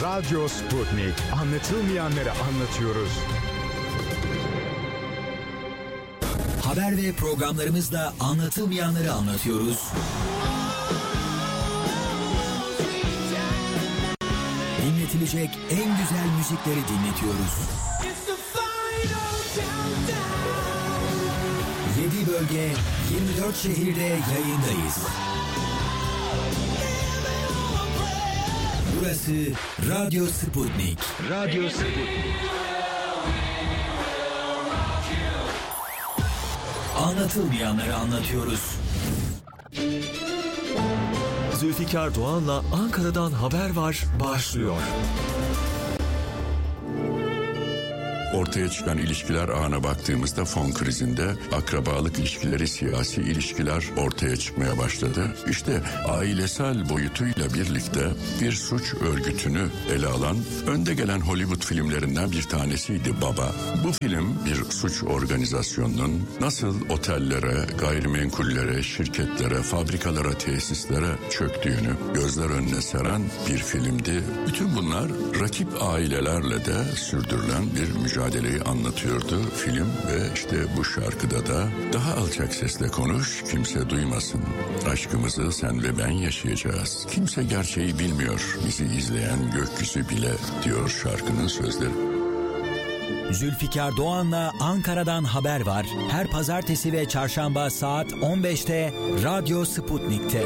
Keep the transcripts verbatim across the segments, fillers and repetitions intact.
Radyo Sputnik. Anlatılmayanları anlatıyoruz. Haber ve programlarımızla anlatılmayanları anlatıyoruz. Dinletilecek en güzel müzikleri dinletiyoruz. yedi bölge, yirmi dört şehirde yayındayız. Burası Radyo Sputnik. Radyo Sputnik. Anlatılmayanları anlatıyoruz. Zülfikar Doğan'la Ankara'dan haber var başlıyor. Ortaya çıkan ilişkiler ağına baktığımızda fon krizinde akrabalık ilişkileri, siyasi ilişkiler ortaya çıkmaya başladı. İşte ailesel boyutuyla birlikte bir suç örgütünü ele alan önde gelen Hollywood filmlerinden bir tanesiydi Baba. Bu film bir suç organizasyonunun nasıl otellere, gayrimenkullere, şirketlere, fabrikalara, tesislere çöktüğünü gözler önüne seren bir filmdi. Bütün bunlar rakip ailelerle de sürdürülen bir mücadele. Mücadeleyi anlatıyordu film ve işte bu şarkıda da daha alçak sesle konuş, kimse duymasın. Aşkımızı sen ve ben yaşayacağız. Kimse gerçeği bilmiyor, bizi izleyen gökyüzü bile diyor şarkının sözleri. Zülfikar Doğan'la Ankara'dan haber var. Her pazartesi ve çarşamba saat on beşte Radyo Sputnik'te.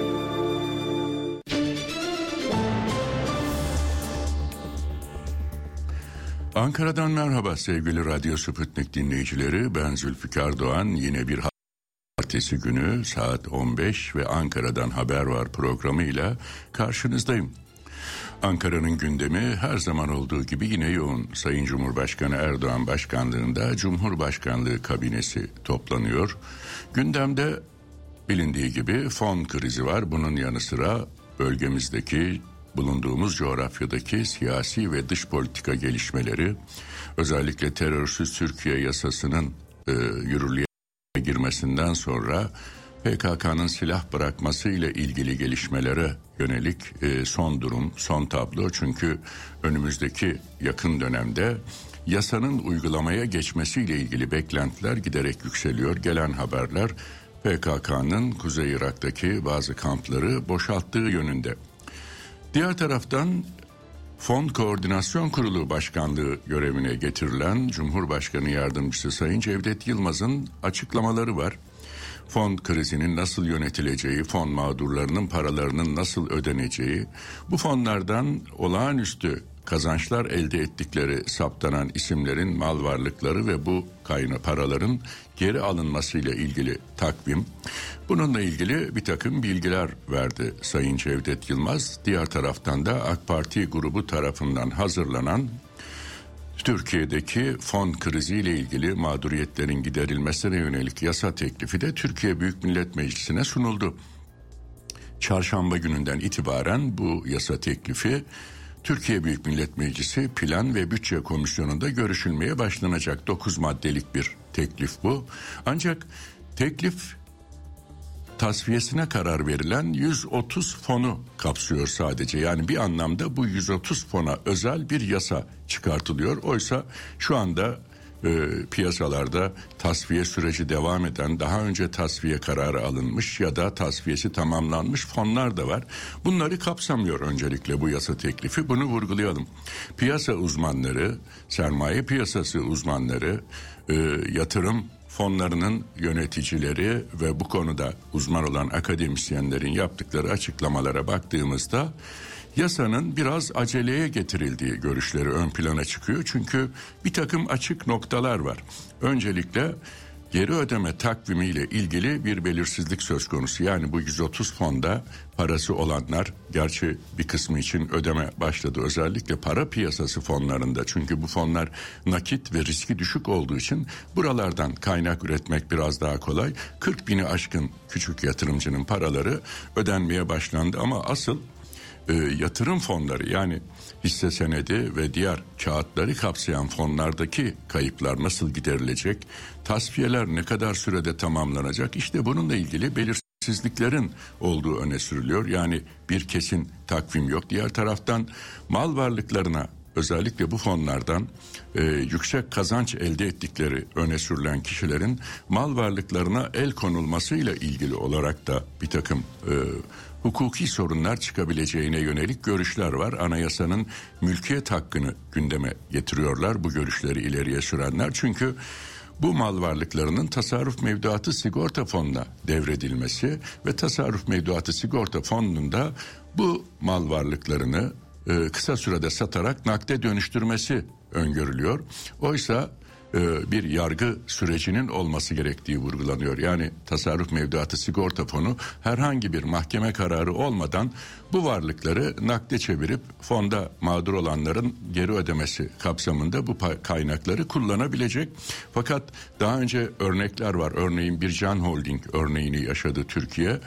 Ankara'dan merhaba sevgili Radyo Sputnik dinleyicileri. Ben Zülfikar Doğan. Yine bir pazartesi günü saat on beş ve Ankara'dan haber var programıyla karşınızdayım. Ankara'nın gündemi her zaman olduğu gibi yine yoğun. Sayın Cumhurbaşkanı Erdoğan başkanlığında Cumhurbaşkanlığı kabinesi toplanıyor. Gündemde bilindiği gibi fon krizi var. Bunun yanı sıra bölgemizdeki, bulunduğumuz coğrafyadaki siyasi ve dış politika gelişmeleri, özellikle terörsüz Türkiye yasasının e, yürürlüğe girmesinden sonra P K K'nın silah bırakması ile ilgili gelişmelere yönelik e, son durum, son tablo. Çünkü önümüzdeki yakın dönemde yasanın uygulamaya geçmesiyle ilgili beklentiler giderek yükseliyor. Gelen haberler P K K'nın Kuzey Irak'taki bazı kampları boşalttığı yönünde. Diğer taraftan Fon Koordinasyon Kurulu Başkanlığı görevine getirilen Cumhurbaşkanı Yardımcısı Sayın Cevdet Yılmaz'ın açıklamaları var. Fon krizinin nasıl yönetileceği, fon mağdurlarının paralarının nasıl ödeneceği, bu fonlardan olağanüstü kazançlar elde ettikleri saptanan isimlerin mal varlıkları ve bu kaynağı paraların geri alınmasıyla ilgili takvim. Bununla ilgili bir takım bilgiler verdi Sayın Cevdet Yılmaz. Diğer taraftan da AK Parti grubu tarafından hazırlanan Türkiye'deki fon kriziyle ilgili mağduriyetlerin giderilmesine yönelik yasa teklifi de Türkiye Büyük Millet Meclisi'ne sunuldu. Çarşamba gününden itibaren bu yasa teklifi Türkiye Büyük Millet Meclisi Plan ve Bütçe Komisyonu'nda görüşülmeye başlanacak. dokuz maddelik bir teklif bu. Ancak teklif tasfiyesine karar verilen yüz otuz fonu kapsıyor sadece. Yani bir anlamda bu yüz otuz fona özel bir yasa çıkartılıyor. Oysa şu anda e, piyasalarda tasfiye süreci devam eden, daha önce tasfiye kararı alınmış ya da tasfiyesi tamamlanmış fonlar da var. Bunları kapsamıyor öncelikle bu yasa teklifi. Bunu vurgulayalım. Piyasa uzmanları, sermaye piyasası uzmanları, e, yatırım fonlarının yöneticileri ve bu konuda uzman olan akademisyenlerin yaptıkları açıklamalara baktığımızda yasanın biraz aceleye getirildiği görüşleri ön plana çıkıyor. Çünkü bir takım açık noktalar var. Öncelikle geri ödeme takvimiyle ilgili bir belirsizlik söz konusu. Yani bu yüz otuz fonda parası olanlar, gerçi bir kısmı için ödeme başladı özellikle para piyasası fonlarında. Çünkü bu fonlar nakit ve riski düşük olduğu için buralardan kaynak üretmek biraz daha kolay. kırk bini aşkın küçük yatırımcının paraları ödenmeye başlandı ama asıl e, yatırım fonları, yani hisse senedi ve diğer kağıtları kapsayan fonlardaki kayıplar nasıl giderilecek? Tasfiyeler ne kadar sürede tamamlanacak? İşte bununla ilgili belirsiz belirsizliklerin olduğu öne sürülüyor. Yani bir kesin takvim yok. Diğer taraftan mal varlıklarına, özellikle bu fonlardan e, yüksek kazanç elde ettikleri öne sürülen kişilerin mal varlıklarına el konulmasıyla ilgili olarak da bir takım e, hukuki sorunlar çıkabileceğine yönelik görüşler var. Anayasanın mülkiyet hakkını gündeme getiriyorlar bu görüşleri ileriye sürenler. Çünkü bu mal varlıklarının tasarruf mevduatı sigorta fonuna devredilmesi ve tasarruf mevduatı sigorta fonunda bu mal varlıklarını e, kısa sürede satarak nakde dönüştürmesi öngörülüyor. Oysa e, bir yargı sürecinin olması gerektiği vurgulanıyor. Yani tasarruf mevduatı sigorta fonu herhangi bir mahkeme kararı olmadan bu varlıkları nakde çevirip fonda mağdur olanların geri ödemesi kapsamında bu kaynakları kullanabilecek. Fakat daha önce örnekler var. Örneğin bir Can Holding örneğini yaşadı Türkiye.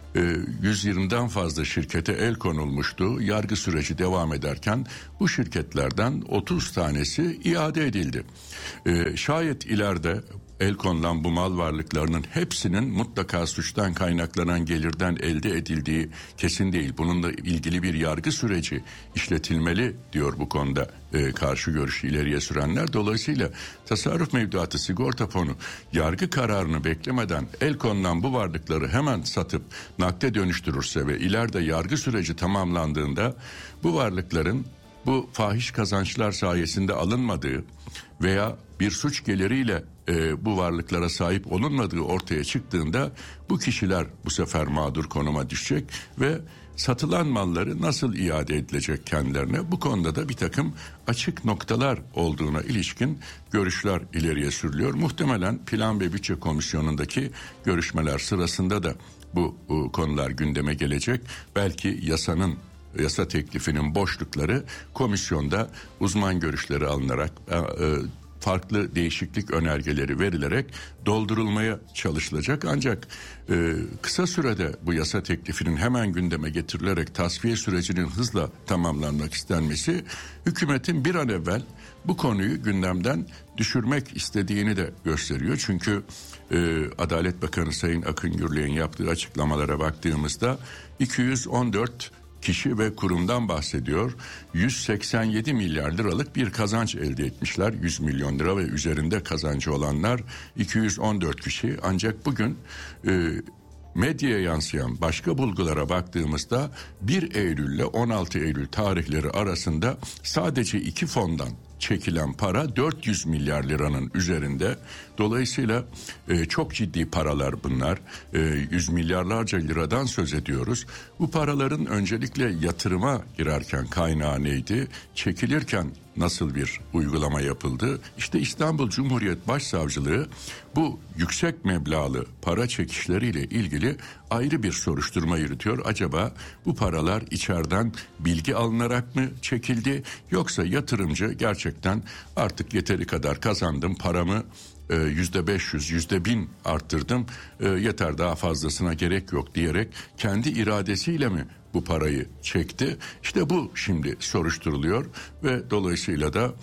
yüz yirmiden fazla şirkete el konulmuştu. Yargı süreci devam ederken bu şirketlerden otuz tanesi iade edildi. Ee, şayet ileride el konulan bu mal varlıklarının hepsinin mutlaka suçtan kaynaklanan gelirden elde edildiği kesin değil. Bununla ilgili bir yargı süreci işletilmeli diyor bu konuda e, karşı görüşü ileriye sürenler. Dolayısıyla tasarruf mevduatı sigorta fonu yargı kararını beklemeden el konulan bu varlıkları hemen satıp nakde dönüştürürse ve ileride yargı süreci tamamlandığında bu varlıkların bu fahiş kazançlar sayesinde alınmadığı veya bir suç geliriyle e, bu varlıklara sahip olunmadığı ortaya çıktığında bu kişiler bu sefer mağdur konuma düşecek ve satılan malları nasıl iade edilecek kendilerine, bu konuda da bir takım açık noktalar olduğuna ilişkin görüşler ileriye sürülüyor. Muhtemelen Plan ve Bütçe Komisyonu'ndaki görüşmeler sırasında da bu, bu konular gündeme gelecek. Belki yasanın yasa teklifinin boşlukları komisyonda uzman görüşleri alınarak e, e, farklı değişiklik önergeleri verilerek doldurulmaya çalışılacak. Ancak e, kısa sürede bu yasa teklifinin hemen gündeme getirilerek tasfiye sürecinin hızla tamamlanmak istenmesi hükümetin bir an evvel bu konuyu gündemden düşürmek istediğini de gösteriyor. Çünkü e, Adalet Bakanı Sayın Akın Gürlek'in yaptığı açıklamalara baktığımızda iki yüz on dört kişi ve kurumdan bahsediyor. yüz seksen yedi milyar liralık bir kazanç elde etmişler. yüz milyon lira ve üzerinde kazancı olanlar iki yüz on dört kişi. Ancak bugün e, medyaya yansıyan başka bulgulara baktığımızda bir Eylül ile on altı Eylül tarihleri arasında sadece iki fondan çekilen para dört yüz milyar liranın üzerinde. Dolayısıyla e, çok ciddi paralar bunlar. E, yüz milyarlarca liradan söz ediyoruz. Bu paraların öncelikle yatırıma girerken kaynağı neydi? Çekilirken nasıl bir uygulama yapıldı? İşte İstanbul Cumhuriyet Başsavcılığı bu yüksek meblağlı para çekişleriyle ilgili ayrı bir soruşturma yürütüyor. Acaba bu paralar içeriden bilgi alınarak mı çekildi, yoksa yatırımcı gerçekten artık yeteri kadar kazandım, paramı yüzde beş yüz, yüzde bin arttırdım, yeter daha fazlasına gerek yok diyerek kendi iradesiyle mi bu parayı çekti? İşte bu şimdi soruşturuluyor ve dolayısıyla da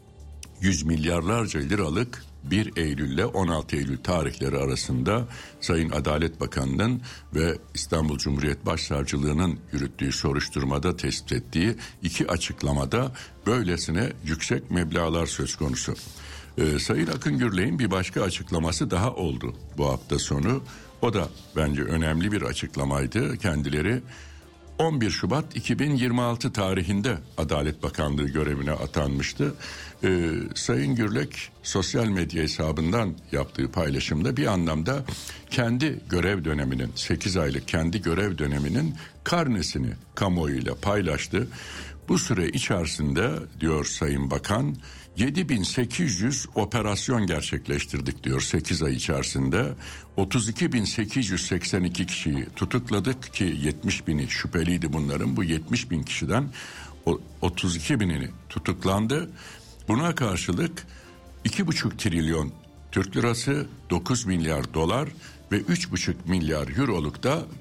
yüz milyarlarca liralık bir Eylül ile on altı Eylül tarihleri arasında Sayın Adalet Bakanı'nın ve İstanbul Cumhuriyet Başsavcılığı'nın yürüttüğü soruşturmada tespit ettiği iki açıklamada böylesine yüksek meblağlar söz konusu. Ee, Sayın Akın Gürlek'in bir başka açıklaması daha oldu bu hafta sonu. O da bence önemli bir açıklamaydı. Kendileri on bir Şubat iki bin yirmi altı tarihinde Adalet Bakanlığı görevine atanmıştı. Ee, Sayın Gürlek sosyal medya hesabından yaptığı paylaşımda bir anlamda kendi görev döneminin, sekiz aylık kendi görev döneminin karnesini kamuoyuyla paylaştı. Bu süre içerisinde diyor Sayın Bakan, yedi bin sekiz yüz operasyon gerçekleştirdik diyor sekiz ay içerisinde. otuz iki bin sekiz yüz seksen iki kişiyi tutukladık ki yetmiş bini şüpheliydi bunların. Bu yetmiş bin kişiden otuz iki binini tutuklandı. Buna karşılık iki buçuk trilyon Türk lirası, dokuz milyar dolar ve üç buçuk milyar euroluk da bir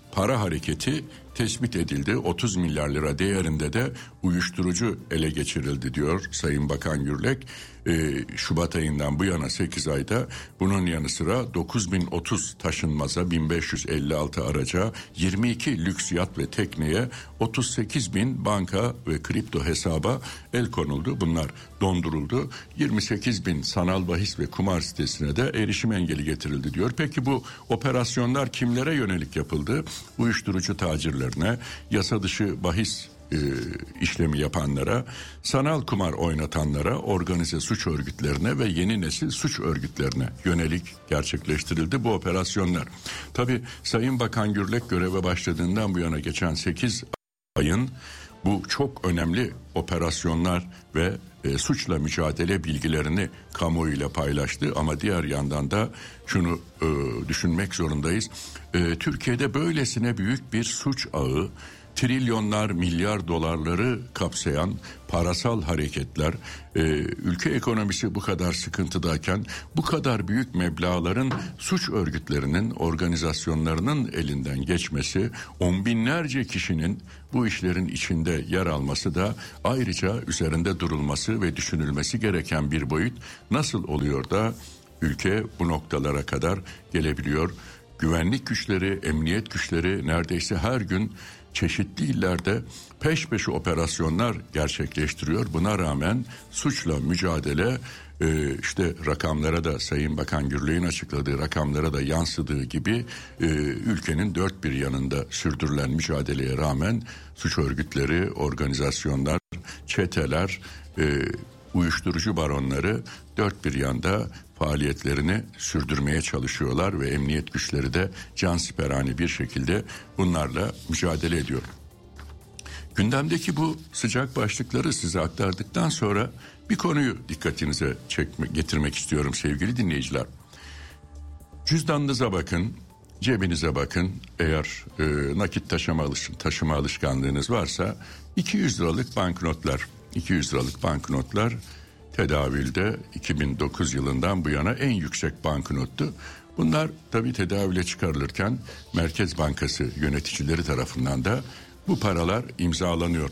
para hareketi tespit edildi. otuz milyar lira değerinde de uyuşturucu ele geçirildi diyor Sayın Bakan Gürlek. Ee, Şubat ayından bu yana sekiz ayda bunun yanı sıra dokuz bin otuz taşınmaza, bin beş yüz elli altı araca, yirmi iki lüks yat ve tekneye, otuz sekiz bin banka ve kripto hesaba el konuldu. Bunlar donduruldu. yirmi sekiz bin sanal bahis ve kumar sitesine de erişim engeli getirildi diyor. Peki bu operasyonlar kimlere yönelik yapıldı? Uyuşturucu tacirlerine, yasa dışı bahis e, işlemi yapanlara, sanal kumar oynatanlara, organize suç örgütlerine ve yeni nesil suç örgütlerine yönelik gerçekleştirildi bu operasyonlar. Tabii Sayın Bakan Gürlek göreve başladığından bu yana geçen sekiz ayın bu çok önemli operasyonlar ve e, suçla mücadele bilgilerini kamuoyuyla paylaştı. Ama diğer yandan da şunu e, düşünmek zorundayız. E, Türkiye'de böylesine büyük bir suç ağı, trilyonlar, milyar dolarları kapsayan parasal hareketler, e, ülke ekonomisi bu kadar sıkıntıdayken bu kadar büyük meblağların suç örgütlerinin, organizasyonlarının elinden geçmesi, on binlerce kişinin bu işlerin içinde yer alması da ayrıca üzerinde durulması ve düşünülmesi gereken bir boyut. Nasıl oluyor da ülke bu noktalara kadar gelebiliyor? Güvenlik güçleri, emniyet güçleri neredeyse her gün çeşitli illerde peş peşe operasyonlar gerçekleştiriyor. Buna rağmen suçla mücadele e, işte rakamlara da Sayın Bakan Gürlek'in açıkladığı rakamlara da yansıdığı gibi e, ülkenin dört bir yanında sürdürülen mücadeleye rağmen suç örgütleri, organizasyonlar, çeteler, e, uyuşturucu baronları dört bir yanda faaliyetlerini sürdürmeye çalışıyorlar ve emniyet güçleri de cansiperane bir şekilde bunlarla mücadele ediyor. Gündemdeki bu sıcak başlıkları size aktardıktan sonra bir konuyu dikkatinize çekme, getirmek istiyorum sevgili dinleyiciler. Cüzdanınıza bakın, cebinize bakın. Eğer e, nakit taşıma, alış, taşıma alışkanlığınız varsa iki yüz liralık banknotlar, iki yüz liralık banknotlar tedavülde iki bin dokuz yılından bu yana en yüksek banknottu. Bunlar tabii tedavüle çıkarılırken Merkez Bankası yöneticileri tarafından da bu paralar imzalanıyor.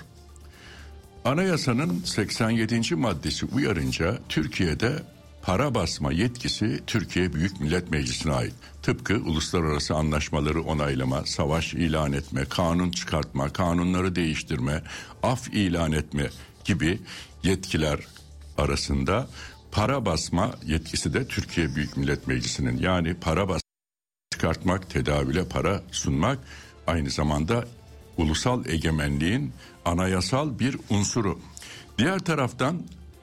Anayasanın seksen yedinci maddesi uyarınca Türkiye'de para basma yetkisi Türkiye Büyük Millet Meclisi'ne ait. Tıpkı uluslararası anlaşmaları onaylama, savaş ilan etme, kanun çıkartma, kanunları değiştirme, af ilan etme gibi yetkiler arasında para basma yetkisi de Türkiye Büyük Millet Meclisi'nin. Yani para bas çıkartmak, tedavüle para sunmak aynı zamanda ulusal egemenliğin anayasal bir unsuru. Diğer taraftan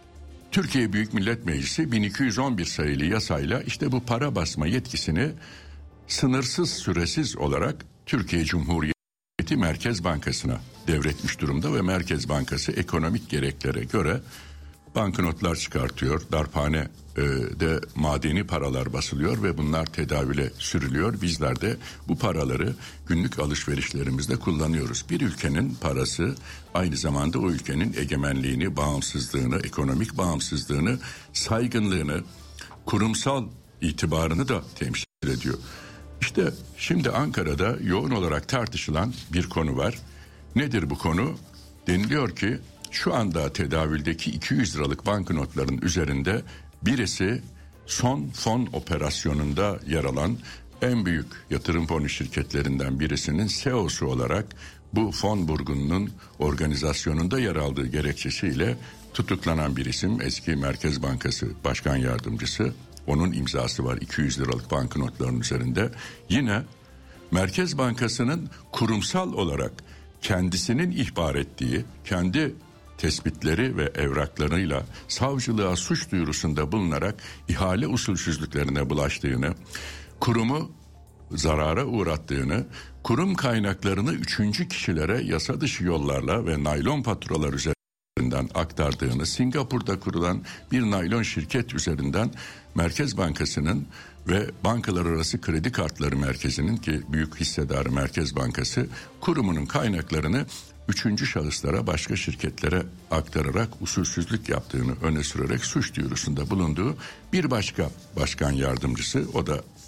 Türkiye Büyük Millet Meclisi bin iki yüz on bir sayılı yasayla işte bu para basma yetkisini sınırsız süresiz olarak Türkiye Cumhuriyeti Merkez Bankası'na devretmiş durumda ve Merkez Bankası ekonomik gereklere göre banknotlar çıkartıyor, darphane e, de madeni paralar basılıyor ve bunlar tedavüle sürülüyor. Bizler de bu paraları günlük alışverişlerimizde kullanıyoruz. Bir ülkenin parası aynı zamanda o ülkenin egemenliğini, bağımsızlığını, ekonomik bağımsızlığını, saygınlığını, kurumsal itibarını da temsil ediyor. İşte şimdi Ankara'da yoğun olarak tartışılan bir konu var. Nedir bu konu? Deniliyor ki şu anda tedavüldeki iki yüz liralık banknotların üzerinde birisi son fon operasyonunda yer alan en büyük yatırım fonu şirketlerinden birisinin C E O'su olarak bu fon burgununun organizasyonunda yer aldığı gerekçesiyle tutuklanan bir isim, eski Merkez Bankası Başkan Yardımcısı. Onun imzası var iki yüz liralık banknotların üzerinde. Yine Merkez Bankası'nın kurumsal olarak kendisinin ihbar ettiği, kendi tespitleri ve evraklarıyla savcılığa suç duyurusunda bulunarak ihale usulsüzlüklerine bulaştığını, kurumu zarara uğrattığını, kurum kaynaklarını üçüncü kişilere yasa dışı yollarla ve naylon faturalar üzerinden aktardığını, Singapur'da kurulan bir naylon şirket üzerinden Merkez Bankası'nın ve Bankalar Arası Kredi Kartları Merkezi'nin, ki büyük hissedarı Merkez Bankası, kurumunun kaynaklarını üçüncü şahıslara, başka şirketlere aktararak usulsüzlük yaptığını öne sürerek suç duyurusunda bulunduğu bir başka başkan yardımcısı, o da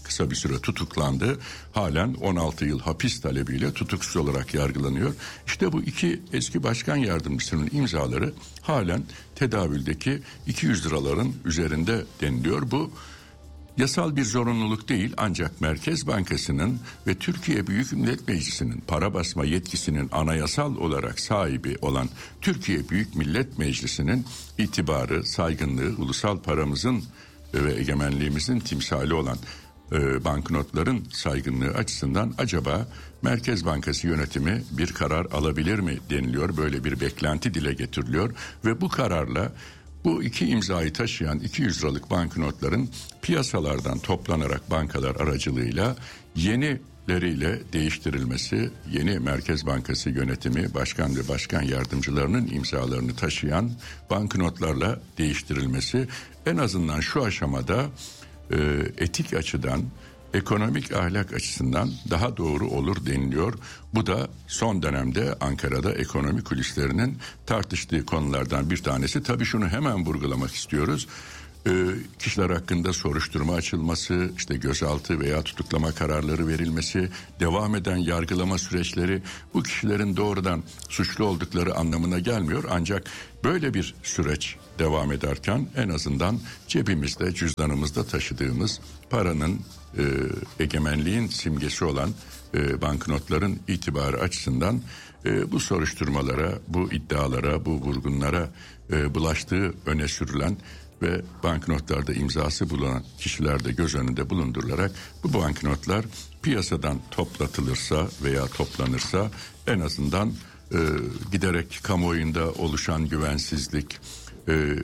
kısa bir süre tutuklandı. Halen on altı yıl hapis talebiyle tutuksuz olarak yargılanıyor. İşte bu iki eski başkan yardımcısının imzaları halen tedavüldeki iki yüz liraların üzerinde deniliyor. Bu yasal bir zorunluluk değil, ancak Merkez Bankası'nın ve Türkiye Büyük Millet Meclisi'nin para basma yetkisinin anayasal olarak sahibi olan Türkiye Büyük Millet Meclisi'nin itibarı, saygınlığı, ulusal paramızın ve egemenliğimizin timsali olan e, banknotların saygınlığı açısından acaba Merkez Bankası yönetimi bir karar alabilir mi deniliyor. Böyle bir beklenti dile getiriliyor ve bu kararla bu iki imzayı taşıyan iki yüz liralık banknotların piyasalardan toplanarak bankalar aracılığıyla yenileriyle değiştirilmesi, yeni Merkez Bankası yönetimi, başkan ve başkan yardımcılarının imzalarını taşıyan banknotlarla değiştirilmesi en azından şu aşamada e, etik açıdan, ekonomik ahlak açısından daha doğru olur deniliyor. Bu da son dönemde Ankara'da ekonomi kulislerinin tartıştığı konulardan bir tanesi. Tabii şunu hemen vurgulamak istiyoruz. Ee, kişiler hakkında soruşturma açılması, işte gözaltı veya tutuklama kararları verilmesi, devam eden yargılama süreçleri bu kişilerin doğrudan suçlu oldukları anlamına gelmiyor. Ancak böyle bir süreç devam ederken en azından cebimizde, cüzdanımızda taşıdığımız paranın, e, egemenliğin simgesi olan e, banknotların itibarı açısından e, bu soruşturmalara, bu iddialara, bu vurgunlara e, bulaştığı öne sürülen ve banknotlarda imzası bulunan kişiler de göz önünde bulundurularak bu banknotlar piyasadan toplatılırsa veya toplanırsa en azından e, giderek kamuoyunda oluşan güvensizlik, e,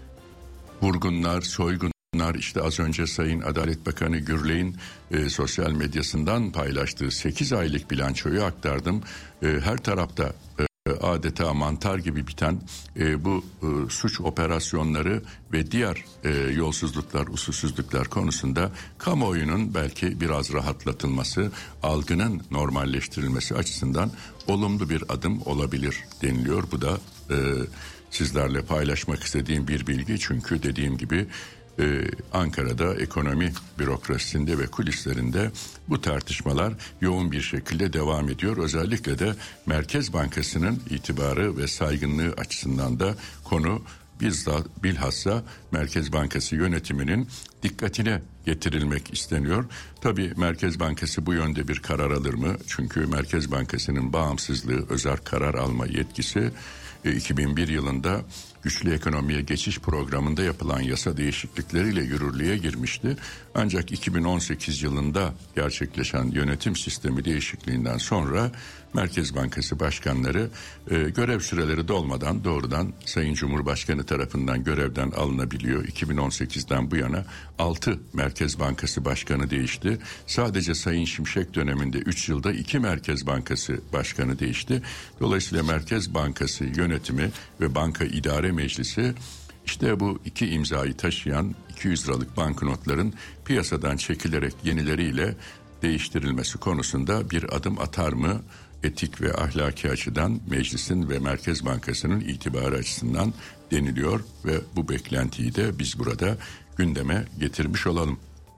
vurgunlar, soygunlar, işte az önce Sayın Adalet Bakanı Gürley'in e, sosyal medyasından paylaştığı sekiz aylık bilançoyu aktardım. E, her tarafta e, adeta mantar gibi biten e, bu e, suç operasyonları ve diğer e, yolsuzluklar, usulsüzlükler konusunda kamuoyunun belki biraz rahatlatılması, algının normalleştirilmesi açısından olumlu bir adım olabilir deniliyor. Bu da e, sizlerle paylaşmak istediğim bir bilgi, çünkü dediğim gibi Ee, Ankara'da ekonomi bürokrasisinde ve kulislerinde bu tartışmalar yoğun bir şekilde devam ediyor. Özellikle de Merkez Bankası'nın itibarı ve saygınlığı açısından da konu bizzat bilhassa Merkez Bankası yönetiminin dikkatine getirilmek isteniyor. Tabii Merkez Bankası bu yönde bir karar alır mı? Çünkü Merkez Bankası'nın bağımsızlığı, özerk karar alma yetkisi iki bin bir yılında güçlü ekonomiye geçiş programında yapılan yasa değişiklikleriyle yürürlüğe girmişti. Ancak iki bin on sekiz yılında gerçekleşen yönetim sistemi değişikliğinden sonra Merkez Bankası başkanları e, görev süreleri dolmadan doğrudan Sayın Cumhurbaşkanı tarafından görevden alınabiliyor. iki bin on sekizden bu yana altı Merkez Bankası başkanı değişti. Sadece Sayın Şimşek döneminde üç yılda iki Merkez Bankası başkanı değişti. Dolayısıyla Merkez Bankası yönetimi ve Banka İdare Meclisi işte bu iki imzayı taşıyan iki yüz liralık banknotların piyasadan çekilerek yenileriyle değiştirilmesi konusunda bir adım atar mı? Etik ve ahlaki açıdan meclisin ve Merkez Bankası'nın itibarı açısından deniliyor ve bu beklentiyi de biz burada gündeme getirmiş olalım.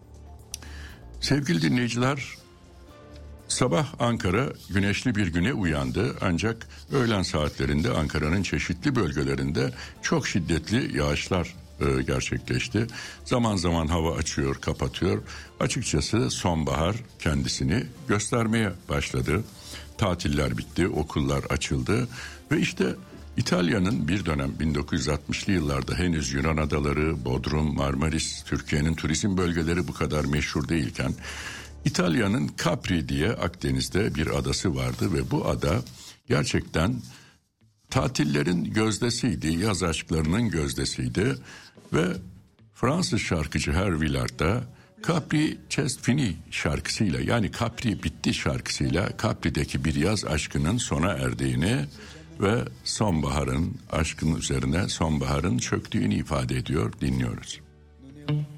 Sevgili dinleyiciler, sabah Ankara güneşli bir güne uyandı, ancak öğlen saatlerinde Ankara'nın çeşitli bölgelerinde çok şiddetli yağışlar e, gerçekleşti. Zaman zaman hava açıyor, kapatıyor. Açıkçası sonbahar kendisini göstermeye başladı. Tatiller bitti, okullar açıldı ve işte İtalya'nın bir dönem bin dokuz yüz altmışlı yıllarda henüz Yunan adaları, Bodrum, Marmaris, Türkiye'nin turizm bölgeleri bu kadar meşhur değilken İtalya'nın Capri diye Akdeniz'de bir adası vardı ve bu ada gerçekten tatillerin gözdesiydi, yaz aşklarının gözdesiydi ve Fransız şarkıcı Hervé Villard da Capri C'est fini şarkısıyla, yani Capri bitti şarkısıyla Capri'deki bir yaz aşkının sona erdiğini ve sonbaharın, aşkın üzerine sonbaharın çöktüğünü ifade ediyor. Dinliyoruz.